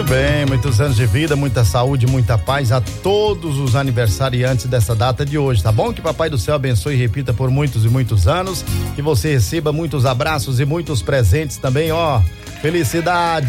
bem, muitos anos de vida, muita saúde, muita paz a todos os aniversariantes dessa data de hoje, tá bom? Que Papai do Céu abençoe e repita por muitos e muitos anos, que você receba muitos abraços e muitos presentes também, ó. Felicidade.